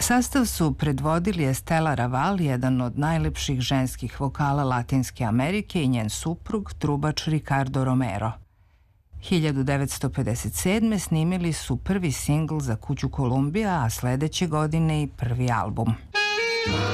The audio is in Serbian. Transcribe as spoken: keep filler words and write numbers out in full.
Sastav su predvodili Estela Raval, jedan od najlepših ženskih vokala Latinske Amerike, i njen suprug, trubač Ricardo Romero. hiljadu devetsto pedeset sedme. snimili su prvi singl za kuću Kolumbija, a sledeće godine i prvi album.